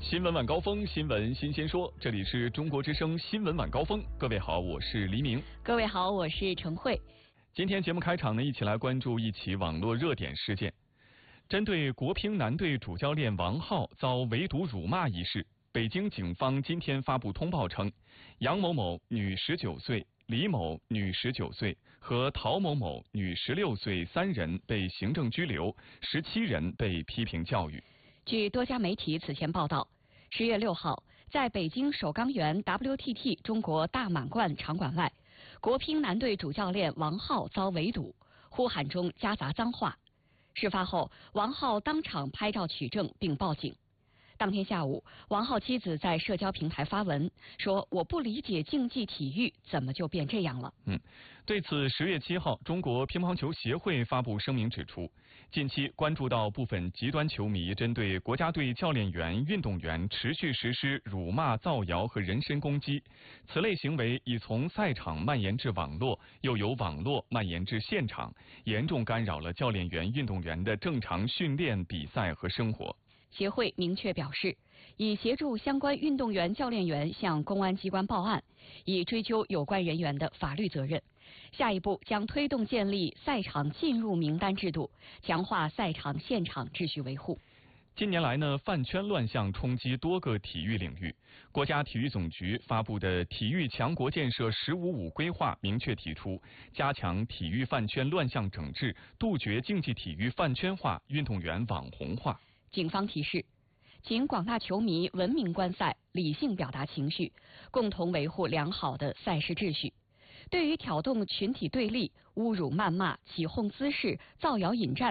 新闻晚高峰，新闻新鲜说，这里是中国之声新闻晚高峰。各位好，我是黎明。 各位好，我是陈慧。 今天节目开场呢，一起来关注一起网络热点事件。针对国乒男队主教练王皓遭围堵辱骂一事，北京警方今天发布通报称，杨某某女19岁、李某女19岁和陶某某女16岁3人被行政拘留，17人被批评教育。 据多家媒体此前报道，10月6号，在北京首钢园 WTT 中国大满贯场馆外，国乒男队主教练王皓遭围堵，呼喊中夹杂脏话。事发后，王皓当场拍照取证并报警。当天下午，王皓妻子在社交平台发文说：“我不理解竞技体育怎么就变这样了。” 对此，10月7号，中国乒乓球协会发布声明指出，近期关注到部分极端球迷针对国家队教练员、运动员持续实施辱骂、造谣和人身攻击，此类行为已从赛场蔓延至网络，又由网络蔓延至现场，严重干扰了教练员、运动员的正常训练、比赛和生活。 协会明确表示，已协助相关运动员、教练员向公安机关报案，以追究有关人员的法律责任。下一步将推动建立赛场进入名单制度，强化赛场现场秩序维护。 近年来呢，饭圈乱象冲击多个体育领域。国家体育总局发布的《体育强国建设“15+5”规划》明确提出，加强体育饭圈乱象整治，杜绝竞技体育饭圈化、运动员网红化。 警方提示，请广大球迷文明观赛，理性表达情绪，共同维护良好的赛事秩序。对于挑动群体对立、侮辱谩骂、起哄滋事、造谣引战